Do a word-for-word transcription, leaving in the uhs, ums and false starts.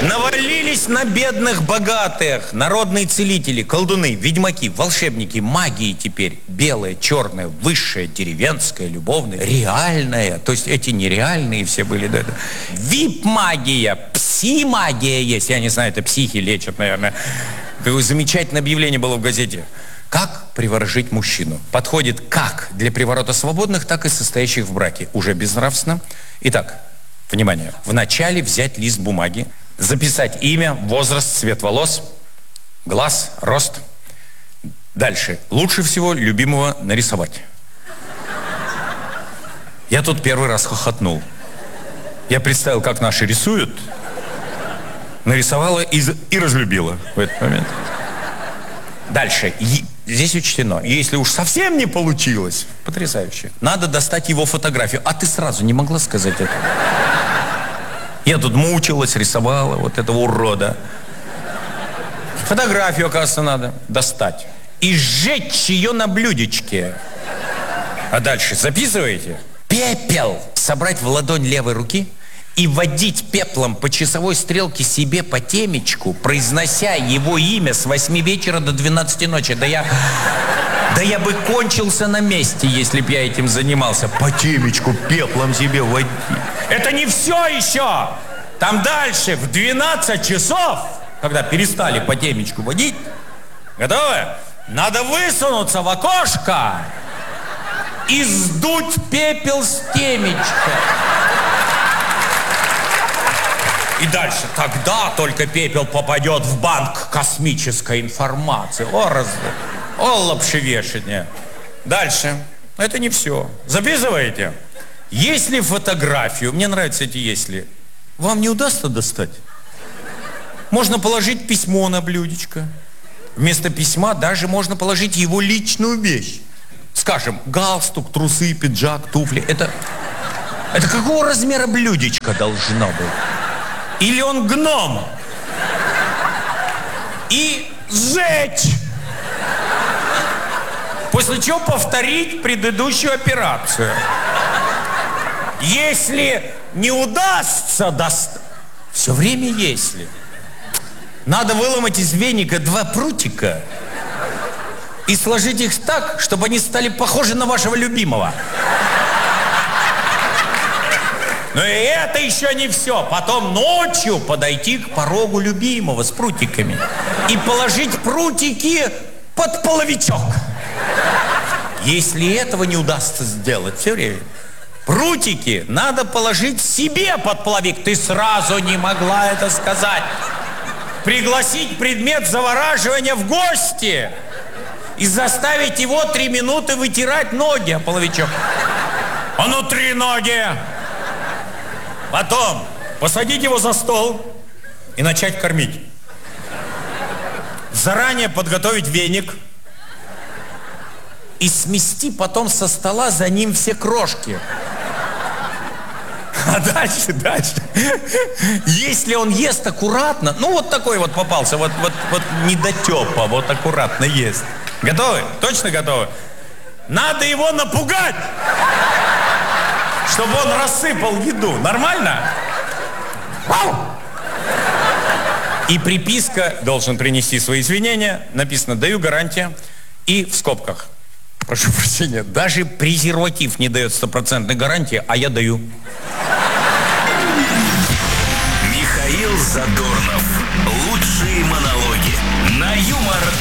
Навалились на бедных богатых. Народные целители, колдуны, ведьмаки, волшебники, магии теперь. Белая, черная, высшая, деревенская, любовная, реальная. То есть эти нереальные все были. Да, да. Вип-магия, пси-магия есть. Я не знаю, это психи лечат, наверное. Какое замечательное объявление было в газете. Как приворожить мужчину? Подходит как для приворота свободных, так и состоящих в браке. Уже безнравственно. Итак, внимание. Вначале взять лист бумаги, записать имя, возраст, цвет волос, глаз, рост. Дальше. Лучше всего любимого нарисовать. Я тут первый раз хохотнул. Я представил, как наши рисуют. Нарисовала и, и разлюбила в этот момент. Дальше. И здесь учтено. Если уж совсем не получилось, потрясающе, надо достать его фотографию. А ты сразу не могла сказать это? Я тут мучилась, рисовала вот этого урода. Фотографию, оказывается, надо достать. И сжечь ее на блюдечке. А дальше записываете? Пепел собрать в ладонь левой руки и водить пеплом по часовой стрелке себе по темечку, произнося его имя с восьми вечера до двенадцати ночи. Да я... Да я бы кончился на месте, если б я этим занимался. По темечку пеплом себе водить. Это не все еще. Там дальше, в двенадцать часов, когда перестали по темечку водить, готовы? Надо высунуться в окошко и сдуть пепел с темечка. И дальше, тогда только пепел попадет в банк космической информации. О, раз... О, лапшевешение. Дальше. Это не все. Записываете? Если фотографию, мне нравятся эти «если», вам не удастся достать, можно положить письмо на блюдечко. Вместо письма даже можно положить его личную вещь. Скажем, галстук, трусы, пиджак, туфли. Это, это какого размера блюдечко должно быть? Или он гном? И сжечь! После чего повторить предыдущую операцию. Если не удастся достать... Все время если. Надо выломать из веника два прутика и сложить их так, чтобы они стали похожи на вашего любимого. Но и это еще не все. Потом ночью подойти к порогу любимого с прутиками и положить прутики под половичок. Если этого не удастся сделать, все время, прутики надо положить себе под половик. Ты сразу не могла это сказать. Пригласить предмет завораживания в гости и заставить его три минуты вытирать ноги о половичок. А ну, три ноги! Потом посадить его за стол и начать кормить. Заранее подготовить веник и смести потом со стола за ним все крошки. А дальше, дальше. Если он ест аккуратно, ну вот такой вот попался, вот, вот, вот недотепа, вот аккуратно ест. Готовы? Точно готовы? Надо его напугать, чтобы он рассыпал еду. Нормально? И приписка, должен принести свои извинения, написано «даю гарантия» и в скобках. Прошу прощения, даже презерватив не дает стопроцентной гарантии, а я даю. Михаил Задорнов. Лучшие монологи на Юмор